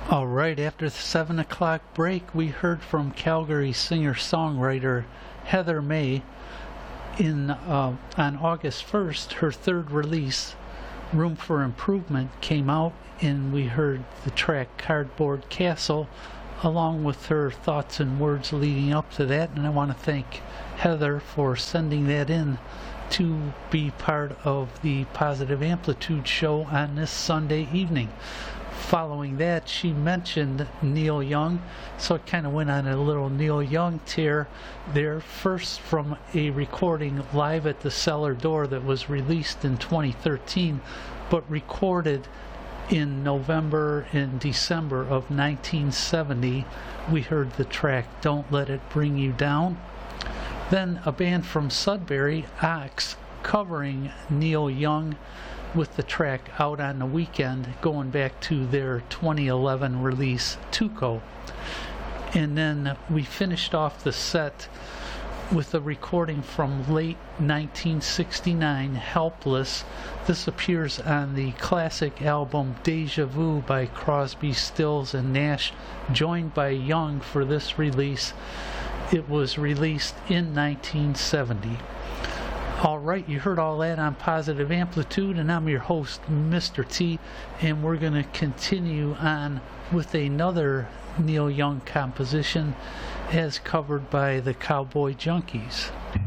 All right, after the 7 o'clock break, we heard from Calgary singer-songwriter Heather May. On August 1st, her third release, Room for Improvement, came out, and we heard the track Cardboard Castle, along with her thoughts and words leading up to that. And I want to thank Heather for sending that in to be part of the Positive Amplitude show on this Sunday evening. Following that, she mentioned Neil Young, so it kind of went on a little Neil Young tear there, first from a recording live at the Cellar Door that was released in 2013, but recorded in November and December of 1970. We heard the track Don't Let It Bring You Down. Then a band from Sudbury, Ox, covering Neil Young with the track Out on the Weekend, going back to their 2011 release Tuco. And then we finished off the set with a recording from late 1969, Helpless. This appears on the classic album Deja Vu by Crosby, Stills, and Nash, joined by Young for this release. It was released in 1970. All right, you heard all that on Positive Amplitude, and I'm your host, Mr. T, and we're going to continue on with another Neil Young composition as covered by the Cowboy Junkies.